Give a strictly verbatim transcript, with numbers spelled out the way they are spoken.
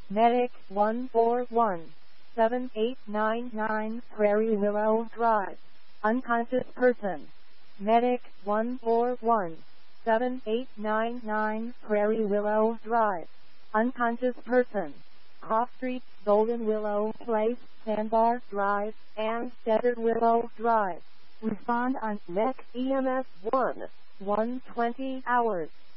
Medic one four one, seven eight nine nine Prairie Willow Drive. Unconscious person. Medic one four one, seven eight nine nine Prairie Willow Drive. Unconscious person. Cross Street, Golden Willow Place, Sandbar Drive, and Desert Willow Drive. Respond on Mech E M S one, one twenty hours.